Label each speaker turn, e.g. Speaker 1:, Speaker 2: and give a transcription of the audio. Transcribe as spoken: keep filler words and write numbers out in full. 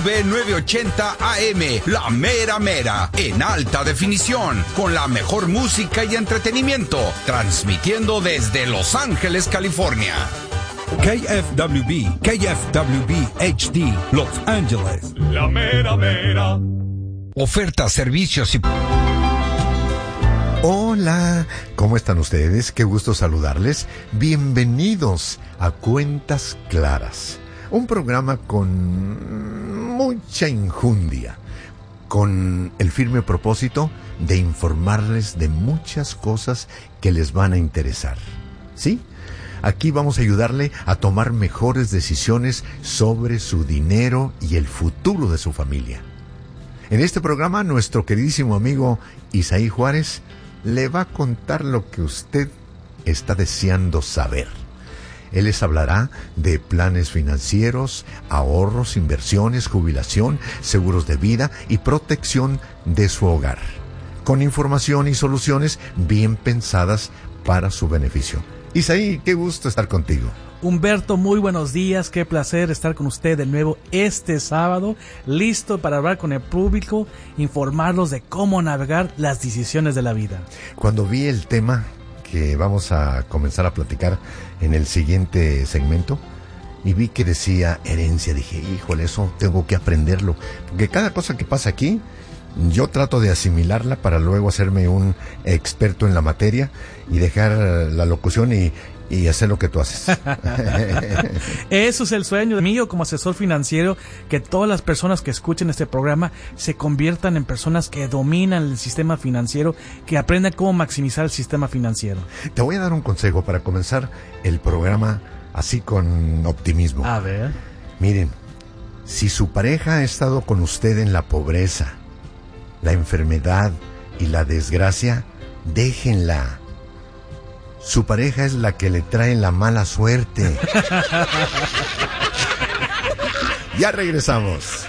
Speaker 1: V nueve ochenta A M, la mera mera, en alta definición, con la mejor música y entretenimiento, transmitiendo desde Los Ángeles, California.
Speaker 2: K F W B, K F W B H D, Los Ángeles.
Speaker 3: La mera mera.
Speaker 1: Ofertas, servicios y...
Speaker 4: Hola, ¿cómo están ustedes? Qué gusto saludarles. Bienvenidos a Cuentas Claras, un programa con mucha enjundia, con el firme propósito de informarles de muchas cosas que les van a interesar. ¿Sí? Aquí vamos a ayudarle a tomar mejores decisiones sobre su dinero y el futuro de su familia. En este programa, nuestro queridísimo amigo Isaí Juárez le va a contar lo que usted está deseando saber. Él les hablará de planes financieros, ahorros, inversiones, jubilación, seguros de vida y protección de su hogar, con información y soluciones bien pensadas para su beneficio. Isaí, qué gusto estar contigo.
Speaker 5: Humberto, muy buenos días, qué placer estar con usted de nuevo este sábado, listo para hablar con el público, informarlos de cómo navegar las decisiones de la vida.
Speaker 4: Cuando vi el tema que vamos a comenzar a platicar en el siguiente segmento, y vi que decía herencia, dije, híjole, eso tengo que aprenderlo, porque cada cosa que pasa aquí, yo trato de asimilarla para luego hacerme un experto en la materia y dejar la locución y... y hacer lo que tú haces.
Speaker 5: Eso es el sueño mío como asesor financiero, que todas las personas que escuchen este programa se conviertan en personas que dominan el sistema financiero, que aprendan cómo maximizar el sistema financiero.
Speaker 4: Te voy a dar un consejo para comenzar el programa así con optimismo.
Speaker 5: A ver.
Speaker 4: Miren, si su pareja ha estado con usted en la pobreza, la enfermedad y la desgracia, déjenla. Su pareja es la que le trae la mala suerte. Ya regresamos.